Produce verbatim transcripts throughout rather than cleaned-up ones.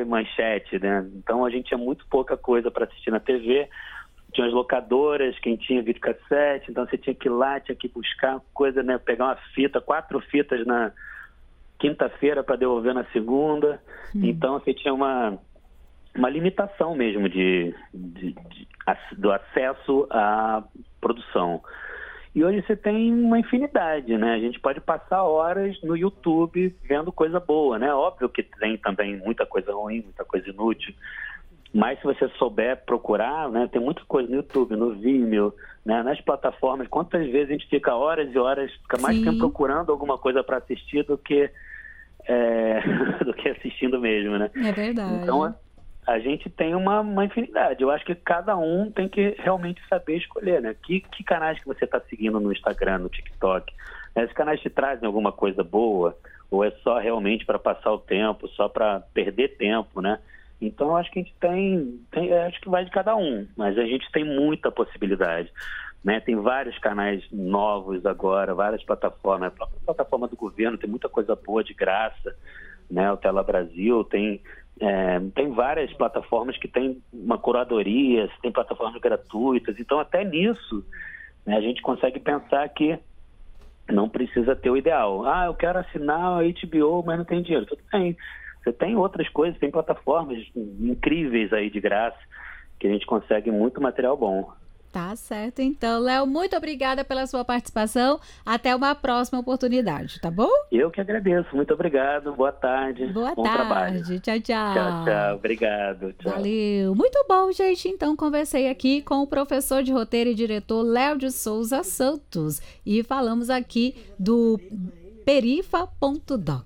manchete, né? Então a gente tinha muito pouca coisa para assistir na T V. Tinha as locadoras, quem tinha videocassete, então você tinha que ir lá, tinha que buscar coisa, né? Pegar uma fita, quatro fitas na quinta-feira para devolver na segunda. Hum. Então você tinha uma, uma limitação mesmo de, de, de, do acesso à produção. E hoje você tem uma infinidade, né? A gente pode passar horas no YouTube vendo coisa boa, né? Óbvio que tem também muita coisa ruim, muita coisa inútil. Mas se você souber procurar, né? Tem muita coisa no YouTube, no Vimeo, né? Nas plataformas. Quantas vezes a gente fica horas e horas, fica mais Sim. tempo procurando alguma coisa para assistir do que, é, do que assistindo mesmo, né? É verdade. Então, a gente tem uma, uma infinidade. Eu acho que cada um tem que realmente saber escolher, né? Que, que canais que você está seguindo no Instagram, no TikTok? Né? Esses canais te trazem alguma coisa boa? Ou é só realmente para passar o tempo, só para perder tempo, né? Então, eu acho que a gente tem, tem... Acho que vai de cada um, mas a gente tem muita possibilidade, né? Tem vários canais novos agora, várias plataformas. A própria plataforma do governo tem muita coisa boa de graça, né? O Tela Brasil tem... É, tem várias plataformas que tem uma curadoria, tem plataformas gratuitas, então até nisso, né, a gente consegue pensar que não precisa ter o ideal. Ah, eu quero assinar a H B O, mas não tem dinheiro. Tudo bem, você tem outras coisas, tem plataformas incríveis aí de graça, que a gente consegue muito material bom. Tá certo, então, Léo, muito obrigada pela sua participação. Até uma próxima oportunidade, tá bom? Eu que agradeço, muito obrigado, boa tarde. Boa bom tarde, trabalho. tchau, tchau. Tchau, tchau, obrigado. Tchau. Valeu, muito bom, gente. Então, conversei aqui com o professor de roteiro e diretor Léo de Souza Santos e falamos aqui do perifa ponto doc.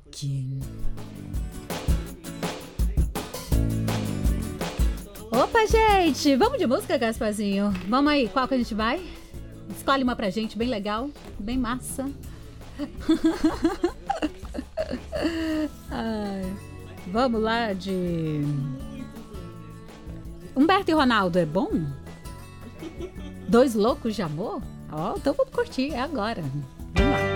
Opa, gente, vamos de música, Gasparzinho? Vamos aí, qual que a gente vai? Escolhe uma pra gente, bem legal, bem massa. Ai, vamos lá de... Humberto e Ronaldo, é bom? Dois loucos de amor? Ó, então vamos curtir, é agora. Vamos lá.